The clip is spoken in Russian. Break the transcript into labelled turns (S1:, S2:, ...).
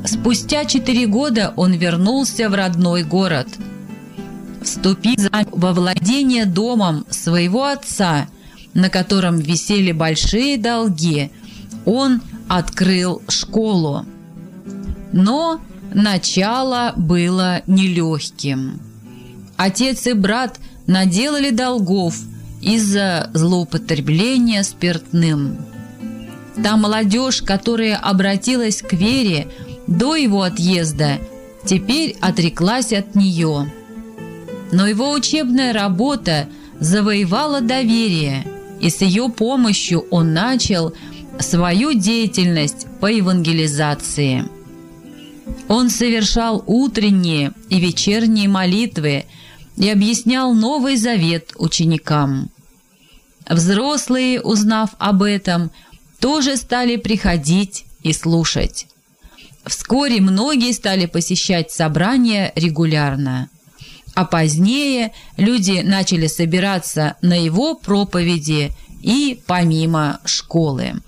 S1: Спустя 4 года он вернулся в родной город. Вступив во владение домом своего отца, на котором висели большие долги, он открыл школу. Но начало было нелегким. Отец и брат наделали долгов из-за злоупотребления спиртным. Та молодежь, которая обратилась к вере до его отъезда, теперь отреклась от нее. Но его учебная работа завоевала доверие, и с ее помощью он начал свою деятельность по евангелизации. Он совершал утренние и вечерние молитвы и объяснял Новый Завет ученикам. Взрослые, узнав об этом, тоже стали приходить и слушать. Вскоре многие стали посещать собрания регулярно, а позднее люди начали собираться на его проповеди и помимо школы.